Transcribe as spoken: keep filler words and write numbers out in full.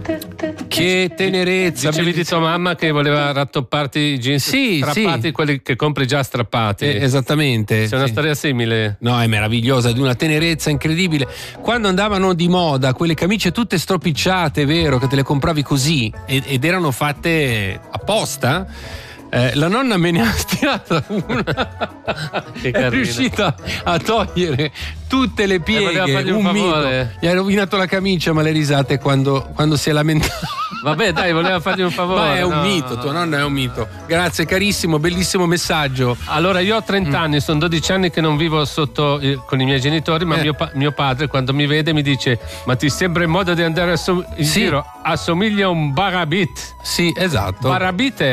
Che tenerezza. Dicevi di tua mamma che voleva rattopparti i jeans sì, strappati, sì. quelli che compri già strappati. Eh, esattamente. C'è una sì. storia simile? No, è meravigliosa, di una tenerezza incredibile. Quando andavano di moda quelle camicie tutte stropicciate, vero, che te le compravi così ed, ed erano fatte apposta. Eh, la nonna me ne ha stirata una. Che è carina. riuscita a togliere tutte le pieghe. voleva fargli un un favore. mito. Gli ha rovinato la camicia, ma le risate quando, quando si è lamentato. Vabbè, dai, voleva fargli un favore. Ma è un no. mito, tua nonna è un mito. Grazie, carissimo, bellissimo messaggio. Allora, io ho trenta anni, sono dodici anni che non vivo sotto eh, con i miei genitori, ma Eh. mio, pa- mio padre quando mi vede mi dice: ma ti sembra il modo di andare a som- in Sì. giro? Assomiglia a un barabit. Sì, esatto. Barabit è